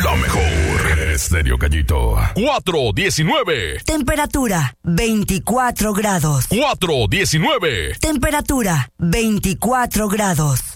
La mejor. Estéreo Gallito. 419. Temperatura 24 grados. 419. Temperatura 24 grados.